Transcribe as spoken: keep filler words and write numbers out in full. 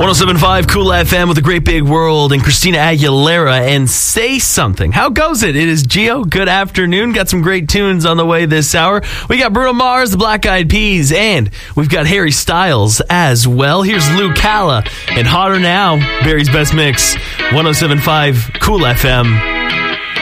one oh seven point five Cool F M with a Great Big World and Christina Aguilera and Say Something. How goes it? It is Gio. Good afternoon. Got some great tunes on the way this hour. We got Bruno Mars, the Black Eyed Peas, and we've got Harry Styles as well. Here's Lou Calla and Hotter Now, Barry's Best Mix, one oh seven point five Cool F M.